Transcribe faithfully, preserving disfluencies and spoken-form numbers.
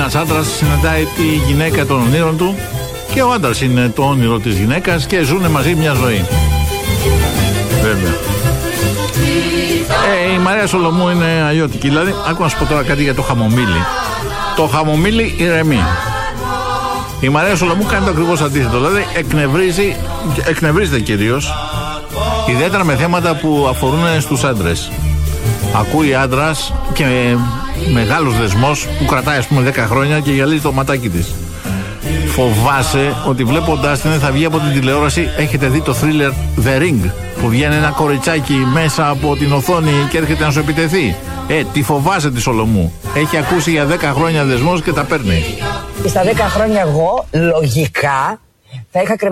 Ένας άντρας συναντάει τη γυναίκα των ονείρων του και ο άντρας είναι το όνειρο της γυναίκας και ζουν μαζί μια ζωή. Βέβαια. Ε, η Μαρία Σολομού είναι αλλιώτικη. Δηλαδή, άκου να σου πω τώρα κάτι για το χαμομήλι. Το χαμομήλι ηρεμεί. Η Μαρία Σολομού κάνει το ακριβώς αντίθετο. Δηλαδή, εκνευρίζει, εκνευρίζεται κυρίως, ιδιαίτερα με θέματα που αφορούν στους άντρες. Ακούει άντρας και μεγάλος δεσμός που κρατάει, ας πούμε, δέκα χρόνια και γυαλίζει το ματάκι της. Φοβάσαι ότι βλέποντάς την θα βγει από την τηλεόραση. Έχετε δει το thriller The Ring, που βγαίνει ένα κοριτσάκι μέσα από την οθόνη και έρχεται να σου επιτεθεί? Ε, τη φοβάσαι τη Σολομού. Έχει ακούσει για δέκα χρόνια δεσμός και τα παίρνει. Στα δέκα χρόνια εγώ λογικά θα είχα κρεμάσει